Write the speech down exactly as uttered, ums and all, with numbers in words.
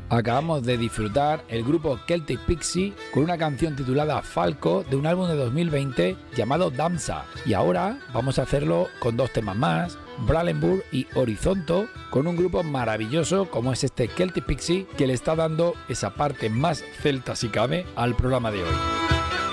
Acabamos de disfrutar el grupo Celtic Pixie con una canción titulada Falco de un álbum de dos mil veinte llamado Danza. Y ahora vamos a hacerlo con dos temas más, Bralenburg y Horizonto, con un grupo maravilloso como es este Celtic Pixie que le está dando esa parte más celta si cabe al programa de hoy.